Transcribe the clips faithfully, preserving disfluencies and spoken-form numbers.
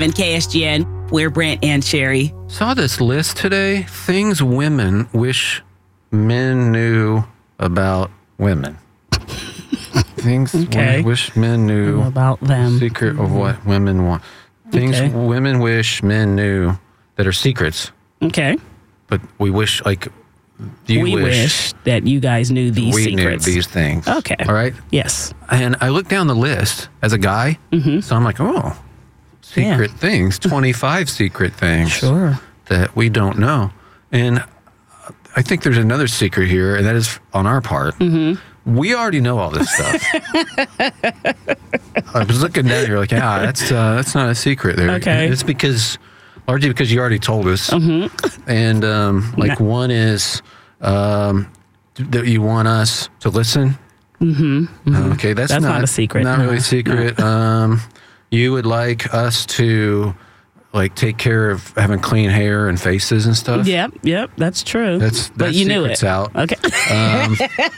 And K S G N, we're Brent and Sherry. Saw this list today. Things women wish men knew about women. Things Okay. women wish men knew About them. Secret of what women want. Things Okay. women wish men knew that are secrets. Okay. But we wish, like, you we wish, wish that you guys knew these we secrets. knew these things. Okay. All right. Yes. And I looked down the list as a guy. Mm-hmm. So I'm like, oh, secret Yeah. things, twenty-five secret things Sure. that we don't know. And I think there's another secret here, and that is on our part. Mm-hmm. We already know all this stuff. I was looking down here like, yeah, that's uh, that's not a secret there. Okay. It's because, largely because you already told us. Mm-hmm. And um, like No. one is um, that you want us to listen. Mm-hmm. mm-hmm. Okay, that's, That's not, not a secret. Not No. really a secret. Um, you would like us to like take care of having clean hair and faces and stuff. Yep. Yep. That's true. That's, but that you knew secret's it. out. Okay. Um,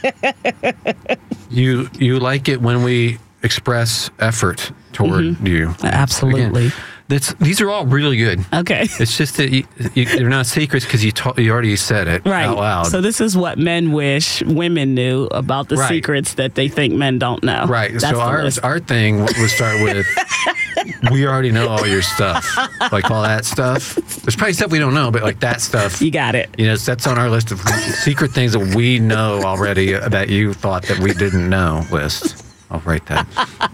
you you like it when we express effort toward Mm-hmm. you. Absolutely. Again, that's these are all really good. Okay. It's just that you, you, they're not secrets because you ta- you already said it Right. out loud. So this is what men wish women knew about the Right. secrets that they think men don't know. Right. That's so the our list. our thing would start with we already know all your stuff, like all that stuff. There's probably stuff we don't know, but like that stuff. You got it. You know, that's on our list of secret things that we know already that you thought that we didn't know list. I'll write that.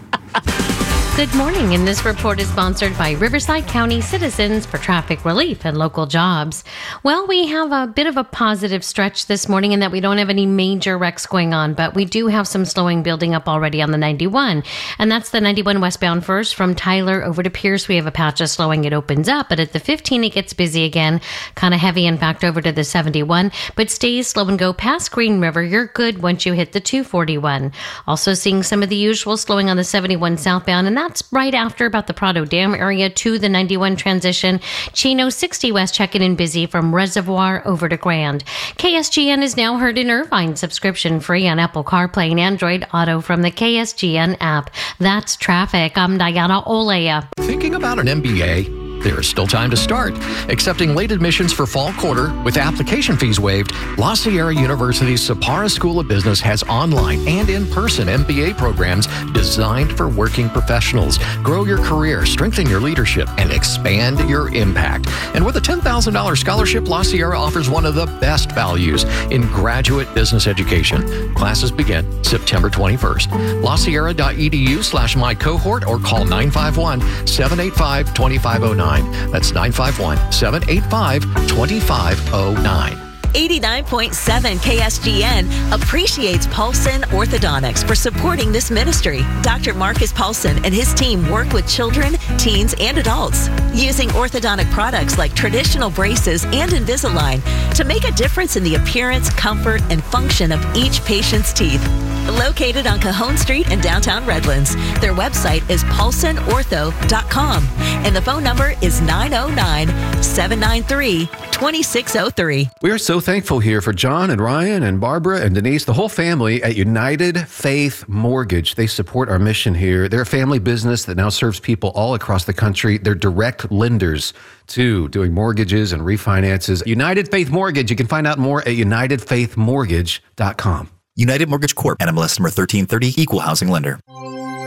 Good morning, and this report is sponsored by Riverside County Citizens for Traffic Relief and Local Jobs. Well, we have a bit of a positive stretch this morning in that we don't have any major wrecks going on, but we do have some slowing building up already on the ninety-one. And that's the ninety-one westbound first from Tyler over to Pierce. We have a patch of slowing. It opens up, but at the fifteen, it gets busy again, kind of heavy, in fact, over to the seventy-one, but stays slow and go past Green River. You're good once you hit the two forty-one. Also seeing some of the usual slowing on the seventy-one southbound, and that's right after about the Prado Dam area to the ninety-one transition. Chino sixty West checking in busy from Reservoir over to Grand. K S G N is now heard in Irvine, subscription free on Apple CarPlay and Android Auto from the K S G N app. That's traffic. I'm Diana Olea. Thinking about an M B A? There is still time to start. Accepting late admissions for fall quarter with application fees waived, La Sierra University's Sapara School of Business has online and in-person M B A programs designed for working professionals. Grow your career, strengthen your leadership, and expand your impact. And with a ten thousand dollars scholarship, La Sierra offers one of the best values in graduate business education. Classes begin September twenty-first. LaSierra.edu slash my cohort or call nine five one, seven eight five, two five zero nine. That's nine five one, seven eight five, two five zero nine. eighty-nine point seven K S G N appreciates Paulson Orthodontics for supporting this ministry. Doctor Marcus Paulson and his team work with children, teens, and adults using orthodontic products like traditional braces and Invisalign to make a difference in the appearance, comfort, and function of each patient's teeth. Located on Cajon Street in downtown Redlands, their website is paulson ortho dot com and the phone number is nine oh nine, seven nine three, two six oh three. We are so thankful here for John and Ryan and Barbara and Denise, the whole family at United Faith Mortgage. They support our mission here. They're a family business that now serves people all across the country. They're direct lenders to doing mortgages and refinances. United Faith Mortgage. You can find out more at united faith mortgage dot com. United Mortgage Corp. N M L S number thirteen thirty, Equal Housing Lender.